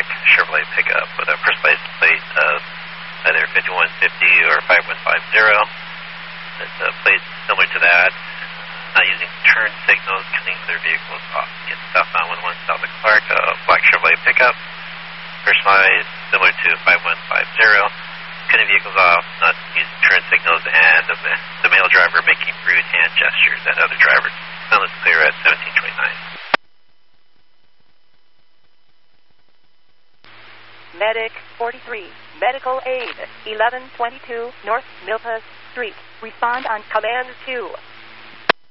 Chevrolet pickup with a first license plate of either 5150 or 5150. It's a plate similar to that. Not using turn signals, cutting their vehicles off. It's southbound 11 south of Clark, black Chevrolet pickup. Personalized, similar to 5150. Cutting vehicles off, not using turn signals, and the male driver making rude hand gestures at other drivers. Sound is clear at 1729. Medic 43, medical aid, 1122 North Milpas Street. Respond on command 2.